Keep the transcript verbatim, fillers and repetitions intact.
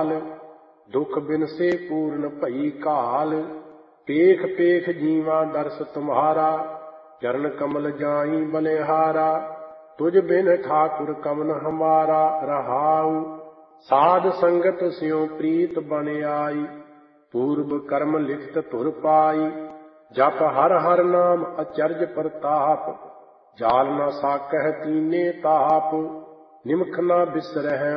ਕਾਲ, ਦੁਖ ਬਿਨਸੇ ਪੂਰਨ ਭਈ ਕਾਲ। ਪੇਖ ਪੇਖ ਜੀਵਾ ਦਰਸ ਤੁਮਹਾਰਾ, ਚਰਨ ਕਮਲ ਜਾਈ ਬਲਿਹਾਰਾ। ਤੁਝ ਬਿਨ ਠਾकुर कमन हमारा, रहाऊ साध संगत स्यों प्रीत बन आई। पूर्व कर्म लिखत धुर पाई, जप हर हर नाम अचरज प्रताप। जाल न साकह तीने ताप, निमख न बिसरह